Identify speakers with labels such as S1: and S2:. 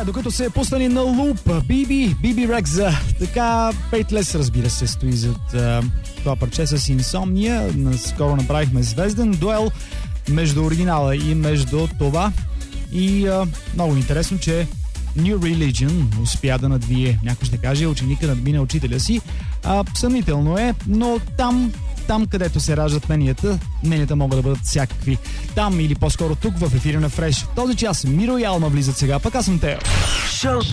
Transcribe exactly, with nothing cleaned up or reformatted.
S1: Така, докато се е пуснали на луп, Биби, Биби Рекса. Така, Пейтлес, разбира се, стои зад а, това парче с Инсомния. Скоро направихме звезден дуел между оригинала и между това. И а, много интересно, че New Religion успя да надвие, някой ще каже, ученика надмина учителя си. А, съмнително е, но там, там където се раждат мненията, мненията могат да бъдат всякакви. Там или по-скоро тук в ефира на Фреш. В този час Миро и Алма влизат сега, пък аз съм Тео.
S2: Шоуто